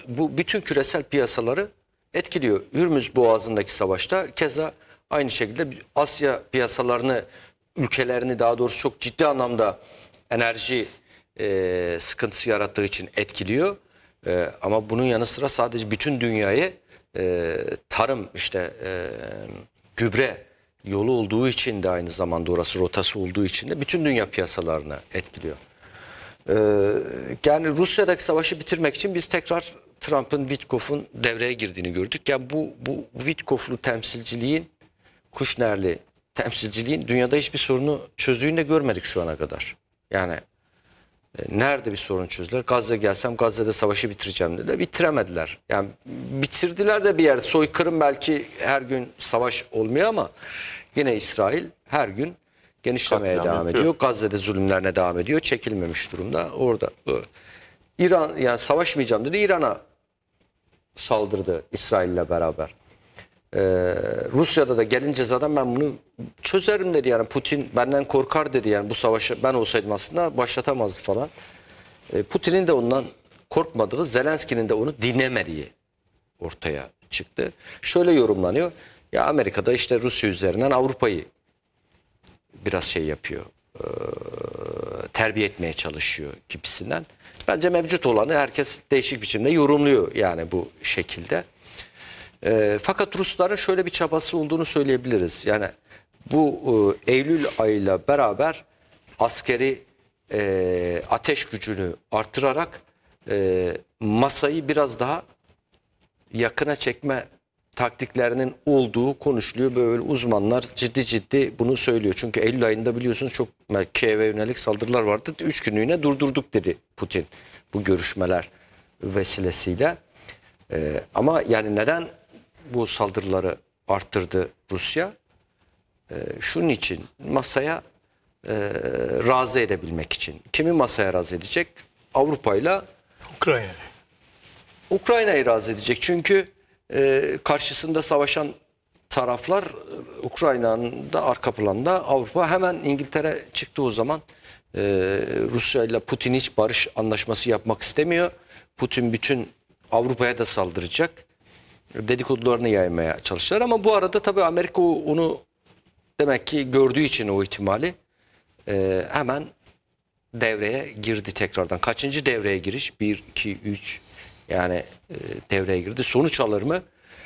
bu bütün küresel piyasaları etkiliyor. Hürmüz Boğazı'ndaki savaşta keza aynı şekilde Asya piyasalarını, ülkelerini daha doğrusu çok ciddi anlamda enerji sıkıntısı yarattığı için etkiliyor. Ama bunun yanı sıra sadece bütün dünyayı tarım gübre yolu olduğu için de aynı zamanda orası rotası olduğu için de bütün dünya piyasalarını etkiliyor. Yani Rusya'daki savaşı bitirmek için biz tekrar Trump'ın, Witkoff'un devreye girdiğini gördük. Yani bu Witkoff'lu temsilciliğin, Kushner'li temsilciliğin dünyada hiçbir sorunu çözdüğünü de görmedik şu ana kadar. Yani nerede bir sorun çözdüler? Gazze gelsem Gazze'de savaşı bitireceğim dediler. Bitiremediler. Yani bitirdiler de bir yerde. Soykırım belki her gün savaş olmuyor ama yine İsrail her gün genişlemeye devam ediyor. Gazze'de zulümlerine devam ediyor. Çekilmemiş durumda. Orada İran yani savaşmayacağım dedi. İran'a saldırdı İsrail'le beraber. Rusya'da da gelince zaten ben bunu çözerim dedi. Yani Putin benden korkar dedi. Yani bu savaşı ben olsaydım aslında başlatamazdı falan. Putin'in de ondan korkmadığı, Zelenski'nin de onu dinlemediği ortaya çıktı. Şöyle yorumlanıyor. Ya Amerika'da işte Rusya üzerinden Avrupa'yı biraz şey yapıyor. Terbiye etmeye çalışıyor gibisinden. Bence mevcut olanı herkes değişik biçimde yorumluyor yani bu şekilde. Fakat Rusların şöyle bir çabası olduğunu söyleyebiliriz. Yani bu Eylül ayıyla beraber askeri ateş gücünü artırarak masayı biraz daha yakına çekme taktiklerinin olduğu konuşuluyor. Böyle uzmanlar ciddi ciddi bunu söylüyor. Çünkü Eylül ayında biliyorsunuz çok Kiev'e yönelik saldırılar vardı. 3 günlüğüne durdurduk dedi Putin bu görüşmeler vesilesiyle. Ama yani neden bu saldırıları arttırdı Rusya? Şunun için masaya razı edebilmek için. Kimi masaya razı edecek? Avrupa'yla Ukrayna'yı razı edecek. Çünkü karşısında savaşan taraflar Ukrayna'nın da arka planda Avrupa. Hemen İngiltere çıktı o zaman. Rusya ile Putin hiç barış anlaşması yapmak istemiyor. Putin bütün Avrupa'ya da saldıracak. Dedikodularını yaymaya çalıştılar ama bu arada tabii Amerika onu demek ki gördüğü için o ihtimali hemen devreye girdi tekrardan. Kaçıncı devreye giriş? 1, 2, 3 yani devreye girdi. Sonuç alır mı?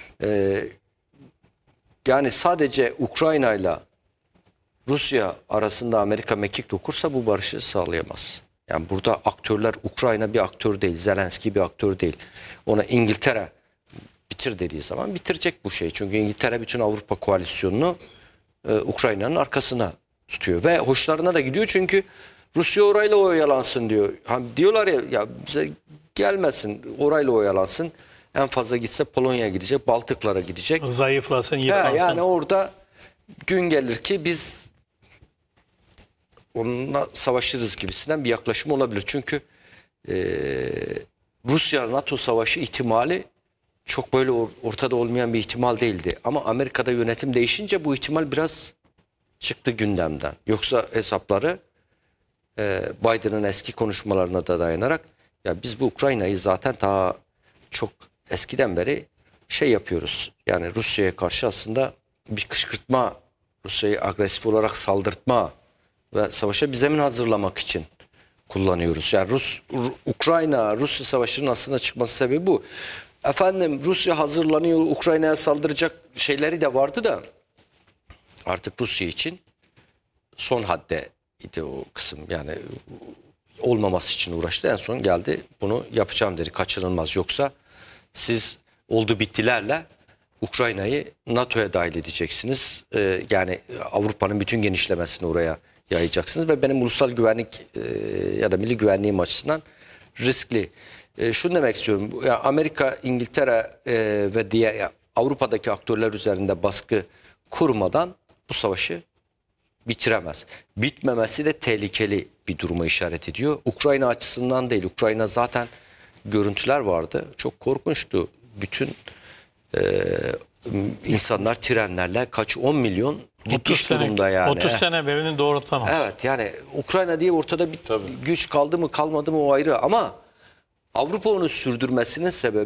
Yani sadece Ukrayna ile Rusya arasında Amerika mekik dokursa bu barışı sağlayamaz. Yani burada aktörler, Ukrayna bir aktör değil, Zelenski bir aktör değil. Ona İngiltere bitir dediği zaman bitirecek bu şey. Çünkü İngiltere bütün Avrupa koalisyonunu Ukrayna'nın arkasına tutuyor. Ve hoşlarına da gidiyor çünkü Rusya orayla oyalansın diyor. Hani diyorlar ya bize gelmesin, orayla oyalansın. En fazla gitse Polonya'ya gidecek, Baltıklara gidecek. Zayıflasın, yıpransın. Yani orada gün gelir ki biz onunla savaşırız gibisinden bir yaklaşım olabilir. Çünkü Rusya-NATO savaşı ihtimali çok böyle ortada olmayan bir ihtimal değildi. Ama Amerika'da yönetim değişince bu ihtimal biraz çıktı gündemden. Yoksa hesapları Biden'ın eski konuşmalarına da dayanarak ya biz bu Ukrayna'yı zaten daha çok eskiden beri şey yapıyoruz. Yani Rusya'ya karşı aslında bir kışkırtma, Rusya'yı agresif olarak saldırtma ve savaşa bir zemin hazırlamak için kullanıyoruz. Yani Ukrayna-Rusya savaşının aslında çıkması sebebi bu. Efendim Rusya hazırlanıyor, Ukrayna'ya saldıracak şeyleri de vardı da artık Rusya için son hadde idi o kısım. Yani olmaması için uğraştı. En son geldi bunu yapacağım dedi. Kaçınılmaz. Yoksa siz oldu bittilerle Ukrayna'yı NATO'ya dahil edeceksiniz. Yani Avrupa'nın bütün genişlemesini oraya yayacaksınız ve benim ulusal güvenlik ya da milli güvenliğim açısından riskli. Şunu demek istiyorum. Amerika, İngiltere ve diğer Avrupa'daki aktörler üzerinde baskı kurmadan bu savaşı bitiremez. Bitmemesi de tehlikeli bir duruma işaret ediyor. Ukrayna açısından değil. Ukrayna zaten görüntüler vardı. Çok korkunçtu. Bütün insanlar trenlerle kaç 10 milyon gitmiş durumda yani. 30 sene birinin doğrultamaz. Evet yani Ukrayna diye ortada bir güç kaldı mı kalmadı mı o ayrı ama Avrupa onu sürdürmesinin sebebi